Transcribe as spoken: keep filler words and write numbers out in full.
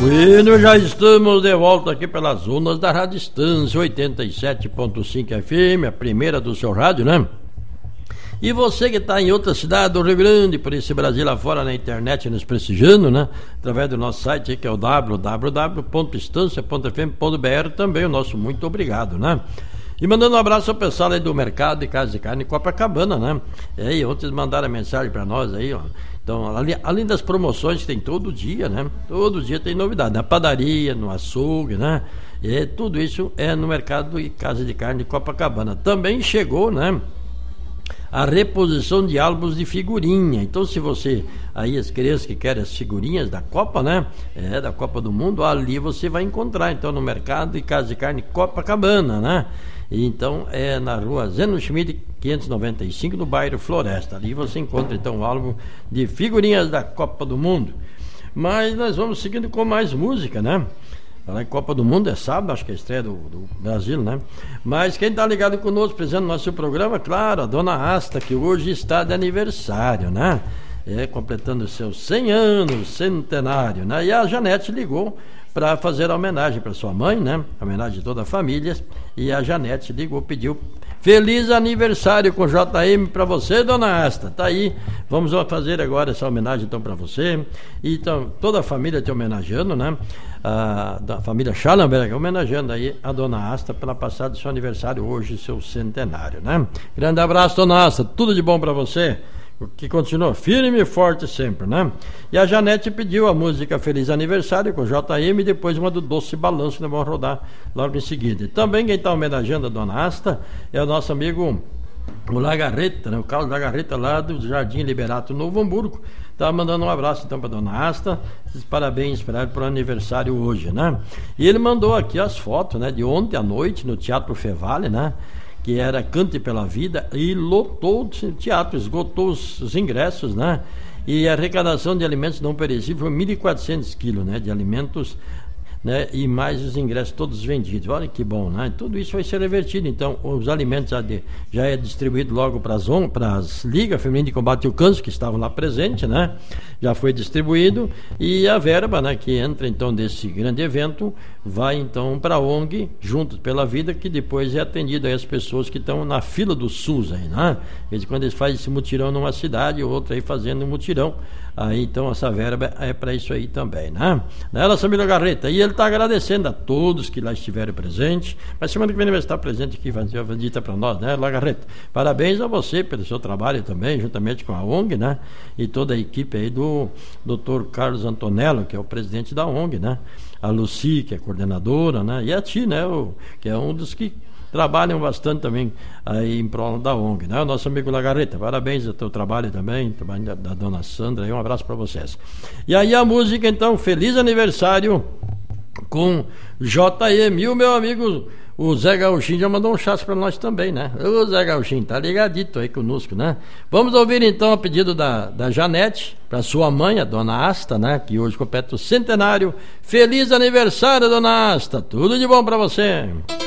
Bueno, já estamos de volta aqui pelas ondas da Rádio Estância oitenta e sete ponto cinco F M, a primeira do seu rádio, né? E você que está em outra cidade do Rio Grande, por esse Brasil afora na internet, nos prestigiando, né? Através do nosso site, que é o w w w ponto estância ponto f m ponto b r, também o nosso muito obrigado, né? E mandando um abraço ao pessoal aí do mercado de casa de carne Copacabana, né? E aí, ontem mandaram a mensagem para nós aí, ó. Então, além, além das promoções que tem todo dia, né? Todo dia tem novidade, na padaria, no açougue, né? E tudo isso é no mercado de casa de carne de Copacabana. Também chegou, né? A reposição de álbuns de figurinha. Então, se você, aí as crianças que querem as figurinhas da Copa, né? É, da Copa do Mundo, ali você vai encontrar, então, no mercado de casa de carne Copacabana, né? E, então, é na rua Zeno Schmidt, quinhentos e noventa e cinco, no bairro Floresta. Ali você encontra, então, o álbum de figurinhas da Copa do Mundo. Mas nós vamos seguindo com mais música, né? Falar em Copa do Mundo é sábado, acho que é a estreia do, do Brasil, né? Mas quem está ligado conosco, presente no nosso programa, claro, a dona Asta, que hoje está de aniversário, né? É, completando seus cem anos, centenário, né? E a Janete ligou para fazer a homenagem para sua mãe, né? A homenagem de toda a família. E a Janete ligou, pediu feliz aniversário com J M para você, dona Asta. Tá aí, vamos fazer agora essa homenagem então para você. E então, toda a família te homenageando, né? A, da família Schallenberg, homenageando aí a dona Asta pela passada do seu aniversário, hoje seu centenário, né? Grande abraço, dona Asta, tudo de bom para você, que continua firme e forte sempre, né? E a Janete pediu a música Feliz Aniversário com J M e depois uma do Doce Balanço, que nós vamos rodar logo em seguida. E também quem está homenageando a dona Asta é o nosso amigo o Lagarreta, né? O Carlos Lagarreta, lá do Jardim Liberato, Novo Hamburgo. Tá mandando um abraço então para dona Asta, parabéns para ele por aniversário hoje, né? E ele mandou aqui as fotos, né, de ontem à noite no Teatro Fevale, né? Que era Cante pela Vida, e lotou o teatro, esgotou os, os ingressos, né? E a arrecadação de alimentos não perecíveis foi mil e quatrocentos quilos, né? De alimentos, né? E mais os ingressos todos vendidos. Olha que bom, né? Tudo isso vai ser revertido. Então, os alimentos já, de, já é distribuído logo para as ligas femininas de combate ao câncer que estavam lá presentes, né? Já foi distribuído, e a verba, né, que entra então desse grande evento vai então para a O N G Juntos pela Vida, que depois é atendido aí as pessoas que estão na fila do SUS aí, né? De vez em quando eles fazem esse mutirão numa cidade, outra aí fazendo um mutirão. Aí então essa verba é para isso aí também, né? Ela, Samira Garreta, e ele está agradecendo a todos que lá estiveram presentes, mas semana que vem ele vai estar presente aqui, vai ser dita para nós, né, Lagarreta? Parabéns a você pelo seu trabalho também, juntamente com a O N G, né? E toda a equipe aí do doutor Carlos Antonello, que é o presidente da O N G, né? A Luci, que é coordenadora, né? E a ti, né? O, que é um dos que trabalham bastante também aí em prol da O N G, né? O nosso amigo Lagarreta, parabéns ao teu trabalho também, trabalho da, da dona Sandra, aí um abraço para vocês. E aí a música então, Feliz Aniversário com J M. E o meu amigo, o Zé Gauchinho, já mandou um chasso para nós também, né? Ô Zé Gauchinho, tá ligadito aí conosco, né? Vamos ouvir então a pedido da, da Janete, para sua mãe, a dona Asta, né? Que hoje completa o centenário. Feliz aniversário, dona Asta, tudo de bom para você.